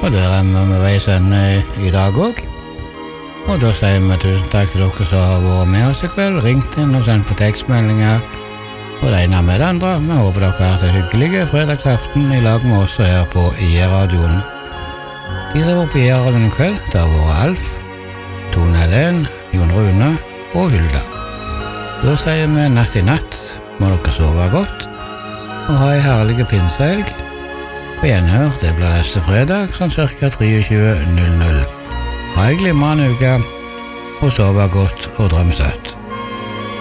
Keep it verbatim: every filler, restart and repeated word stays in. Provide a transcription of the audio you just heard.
Og der er vi med veis ende i dag også. Og da sier vi tusen takk til dere som har vært med oss i kveld, ringt inn og sendt på tekstmeldinger. Og det ene med det andre. Vi håper dere har hatt en hyggelig fredagsaften i lag med oss her på I R-radioen. De som var på I R-radioen i kveld, det har vært Alf, Tone Helen, Jon Rune og Hilda. Da sier vi natt i natt, må dere sove godt, og ha en herlig pinsehelg. På gjenhør, det blir neste fredag, sånn cirka tjuetre null null. Ha en glimrende uke, og sove godt og drøm søtt.